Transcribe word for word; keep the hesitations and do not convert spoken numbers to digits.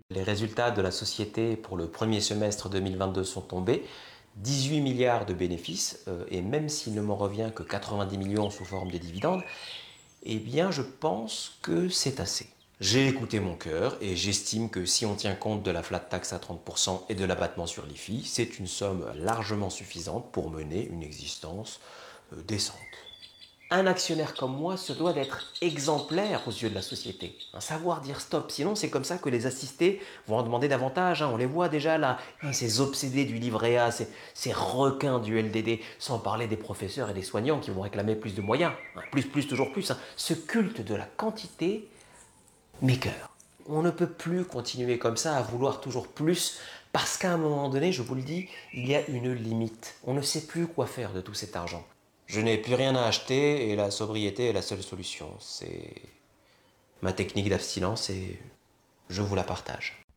Les résultats de la société pour le premier semestre deux mille vingt-deux sont tombés. dix-huit milliards de bénéfices, euh, et même s'il ne m'en revient que quatre-vingt-dix millions sous forme de dividendes, eh bien je pense que c'est assez. J'ai écouté mon cœur et j'estime que si on tient compte de la flat tax à trente pour cent et de l'abattement sur l'I F I, c'est une somme largement suffisante pour mener une existence euh, décente. Un actionnaire comme moi se doit d'être exemplaire aux yeux de la société. Un savoir dire stop, sinon c'est comme ça que les assistés vont en demander davantage. Hein. On les voit déjà là, hein, ces obsédés du livret A, ces, ces requins du L D D, sans parler des professeurs et des soignants qui vont réclamer plus de moyens. Hein. Plus, plus, toujours plus. Hein. Ce culte de la quantité m'écoeure. On ne peut plus continuer comme ça à vouloir toujours plus, parce qu'à un moment donné, je vous le dis, il y a une limite. On ne sait plus quoi faire de tout cet argent. Je n'ai plus rien à acheter et la sobriété est la seule solution. C'est ma technique d'abstinence et je vous la partage.